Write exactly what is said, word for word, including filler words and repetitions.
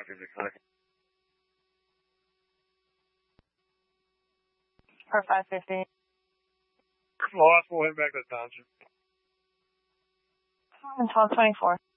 five fifty-five. For five fifty. Lost, we'll head back to the township. twelve twenty-four.